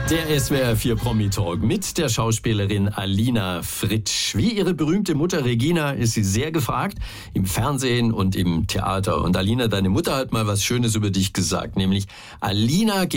Der SWR 4 Promi Talk mit der Schauspielerin Alina Fritsch. Wie ihre berühmte Mutter Regina ist sie sehr gefragt im Fernsehen und im Theater. Und Alina, deine Mutter hat mal was Schönes über dich gesagt, nämlich Alina